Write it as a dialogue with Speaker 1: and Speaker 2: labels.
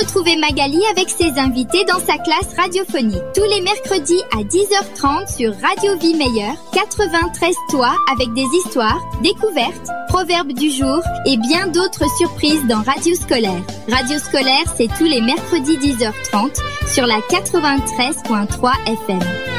Speaker 1: Retrouvez Magali avec ses invités dans sa classe radiophonique. Tous les mercredis à 10h30 sur Radio Vie Meilleure, 93 Toits avec des histoires, découvertes, proverbes du jour et bien d'autres surprises dans Radio Scolaire. Radio Scolaire, c'est tous les mercredis 10h30 sur la 93.3 FM.